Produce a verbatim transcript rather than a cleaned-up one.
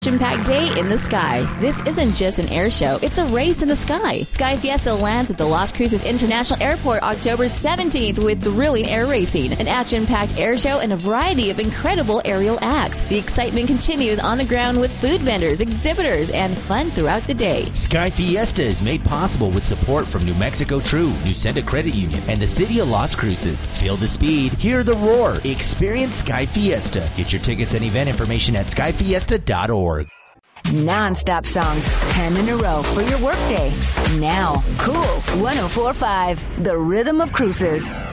Action-packed day in the sky. This isn't just an air show, it's a race in the sky. Sky Fiesta lands at the Las Cruces International Airport October seventeenth with thrilling air racing, an action-packed air show, and a variety of incredible aerial acts. The excitement continues on the ground with food vendors, exhibitors, and fun throughout the day. Sky Fiesta is made possible with support from New Mexico True, Newsenda Credit Union, and the City of Las Cruces. Feel the speed, hear the roar, experience Sky Fiesta. Get your tickets and event information at sky fiesta dot org. Non-stop songs, ten in a row for your workday. Now, Cool one oh four point five, the rhythm of cruises.